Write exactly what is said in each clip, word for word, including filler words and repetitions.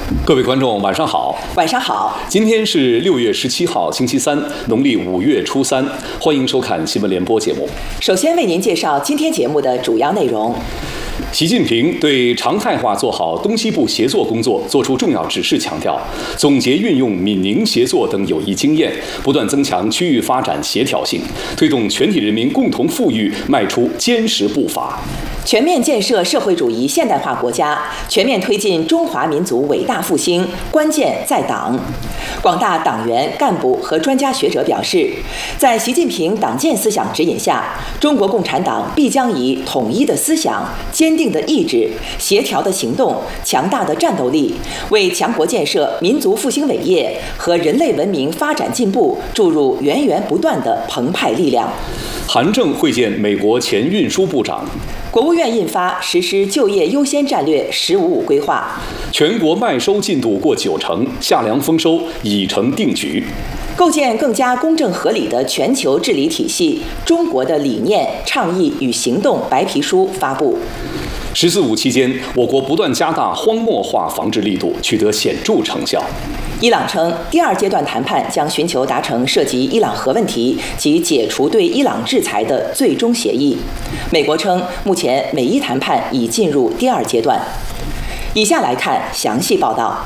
各位观众，晚上好。 晚上好。 今天是六月十七号，星期三，农历五月初三。欢迎收看新闻联播节目。 首先为您介绍今天节目的主要内容。 习近平对常态化做好东西部协作工作作出重要指示，强调总结运用闽宁协作等有益经验，不断增强区域发展协调性，推动全体人民共同富裕迈出坚实步伐。 全面建设社会主义现代化国家，全面推进中华民族伟大复兴，关键在党。广大党员干部和专家学者表示，在习近平党建思想指引下，中国共产党必将以统一的思想、坚定的意志、协调的行动、强大的战斗力，为强国建设、民族复兴伟业和人类文明发展进步注入源源不断的澎湃力量。 韩正会见美国前运输部长。 国务院印发实施就业优先战略“十五五”规划。 全国麦收进度过九成，夏粮丰收已成定局。 构建更加公正合理的全球治理体系，中国的理念、倡议与行动白皮书发布。 十四五期间，我国不断加大荒漠化防治力度，取得显著成效。 伊朗称，第二阶段谈判将寻求达成涉及伊朗核问题及解除对伊朗制裁的最终协议。美国称，目前美伊谈判已进入第二阶段。以下来看详细报道。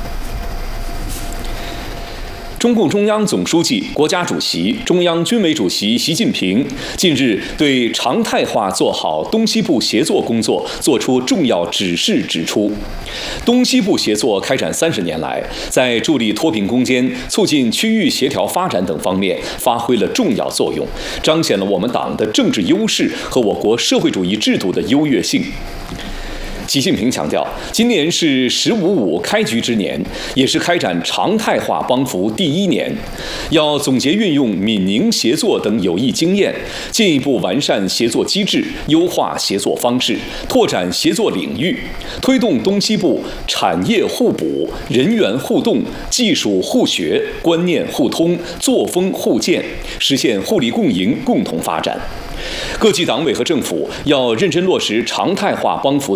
中共中央总书记、国家主席、中央军委主席习近平近日对常态化做好东西部协作工作作出重要指示，指出，东西部协作开展三十年来，在助力脱贫攻坚、促进区域协调发展等方面发挥了重要作用，彰显了我们党的政治优势和我国社会主义制度的优越性。习近平强调，今年是“十五五”开局之年，也是开展常态化帮扶第一年，要总结运用闽宁协作等有益经验，进一步完善协作机制，优化协作方式，拓展协作领域，推动东西部产业互补、人员互动、技术互学、观念互通、作风互鉴，实现互利共赢、共同发展。各级党委和政府要认真落实常态化帮扶